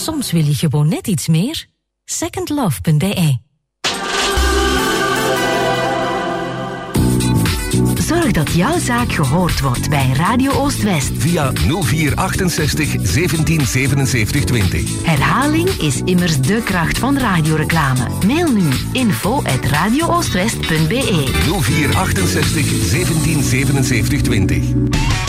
Soms wil je gewoon net iets meer. Secondlove.be. Zorg dat jouw zaak gehoord wordt bij Radio Oost-West. Via 0468 17 77 20. Herhaling is immers de kracht van radioreclame. Mail nu info@radiooostwest.be. 0468 17 77 20.